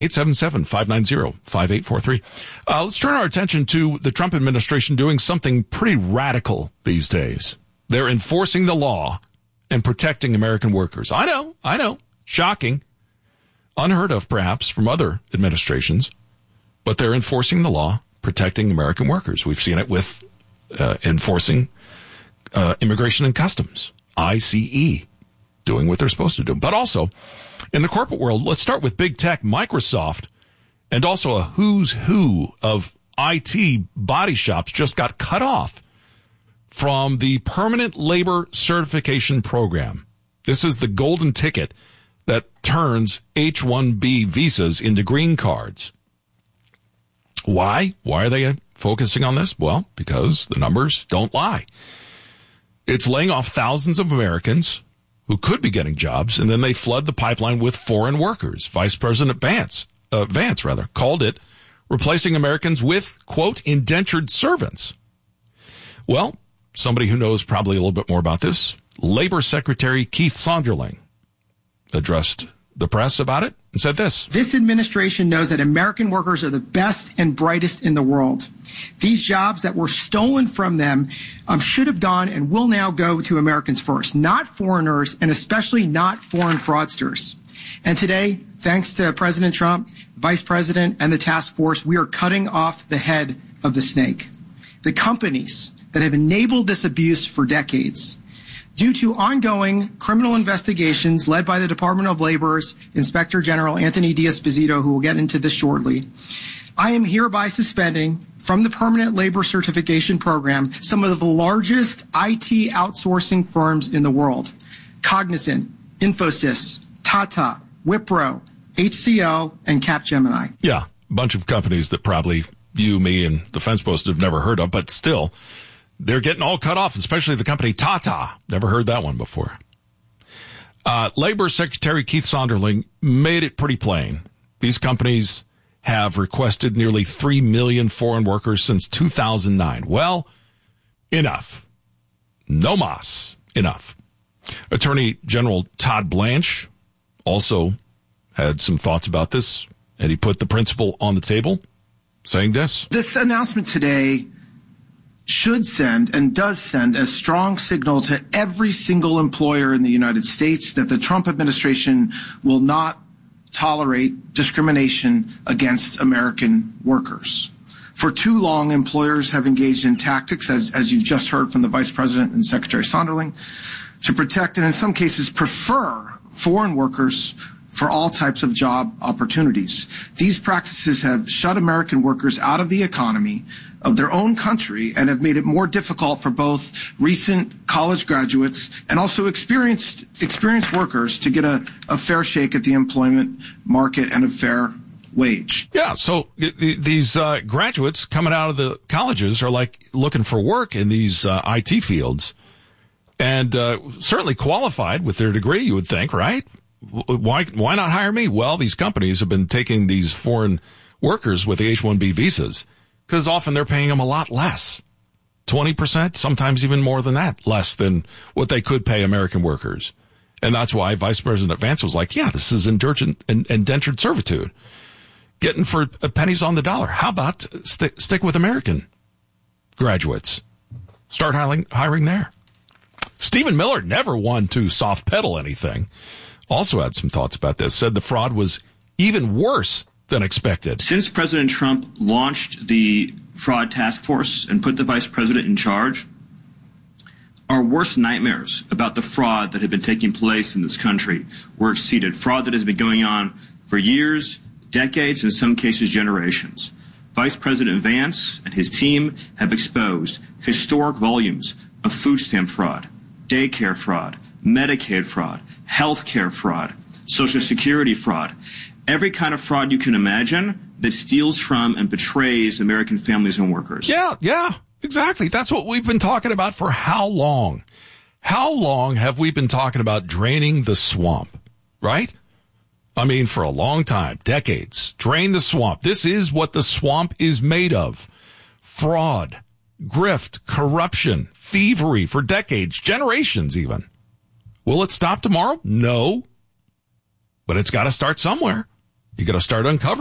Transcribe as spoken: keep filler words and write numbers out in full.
eight seven seven, five nine zero, five eight four three. Uh, let's turn our attention to the Trump administration doing something pretty radical these days. They're enforcing the law and protecting American workers. I know, I know. Shocking. Unheard of, perhaps, from other administrations. But they're enforcing the law, protecting American workers. We've seen it with uh, enforcing uh, immigration and customs, I C E, doing what they're supposed to do. But also, in the corporate world, let's start with big tech, Microsoft, and also a who's who of I T body shops just got cut off from the Permanent Labor Certification Program. This is the golden ticket that turns H one B visas into green cards. Why? Why are they focusing on this? Well, because the numbers don't lie. It's laying off thousands of Americans who could be getting jobs, and then they flood the pipeline with foreign workers. Vice President Vance, uh, Vance rather, called it replacing Americans with, quote, indentured servants. Well, somebody who knows probably a little bit more about this, Labor Secretary Keith Sonderling, addressed the press about it and said this. This administration knows that American workers are the best and brightest in the world. These jobs that were stolen from them um, should have gone and will now go to Americans first, not foreigners, and especially not foreign fraudsters. And today, thanks to President Trump, Vice President, and the task force, we are cutting off the head of the snake. The companies that have enabled this abuse for decades, due to ongoing criminal investigations led by the Department of Labor's Inspector General Anthony D'Esposito, who will get into this shortly, I am hereby suspending from the Permanent Labor Certification Program some of the largest I T outsourcing firms in the world: Cognizant, Infosys, Tata, Wipro, H C L, and Capgemini. Yeah, a bunch of companies that probably you, me, and the Fence Post have never heard of, but still, they're getting all cut off, especially the company Tata. Never heard that one before. Uh, Labor Secretary Keith Sonderling made it pretty plain. These companies have requested nearly three million foreign workers since two thousand nine. Well, enough. No mas. Enough. Attorney General Todd Blanche also had some thoughts about this, and he put the principle on the table, saying this. This announcement today should send and does send a strong signal to every single employer in the United States that the Trump administration will not tolerate discrimination against American workers. For too long, employers have engaged in tactics, as, as you've just heard from the Vice President and Secretary Sonderling, to protect and in some cases prefer foreign workers for all types of job opportunities. These practices have shut American workers out of the economy of their own country and have made it more difficult for both recent college graduates and also experienced experienced workers to get a, a fair shake at the employment market and a fair wage. Yeah, so these uh, graduates coming out of the colleges are like looking for work in these uh, I T fields, and uh, certainly qualified with their degree, you would think, right? Why why not hire me? Well, these companies have been taking these foreign workers with the H one B visas because often they're paying them a lot less, twenty percent, sometimes even more than that, less than what they could pay American workers. And that's why Vice President Vance was like, yeah, this is indentured, indentured servitude. Getting for pennies on the dollar. How about st- stick with American graduates? Start hiring, hiring there. Stephen Miller never one to soft pedal anything. Also had some thoughts about this. Said the fraud was even worse than expected. Since President Trump launched the fraud task force and put the vice president in charge, our worst nightmares about the fraud that had been taking place in this country were exceeded. Fraud that has been going on for years, decades, in some cases generations. Vice President Vance and his team have exposed historic volumes of food stamp fraud, daycare fraud, Medicaid fraud, healthcare fraud, Social Security fraud, every kind of fraud you can imagine that steals from and betrays American families and workers. Yeah, yeah, exactly. That's what we've been talking about for how long? How long have we been talking about draining the swamp, right? I mean, for a long time, decades. Drain the swamp. This is what the swamp is made of. Fraud, grift, corruption, thievery for decades, generations even. Will it stop tomorrow? No. But it's got to start somewhere. You got to start uncovering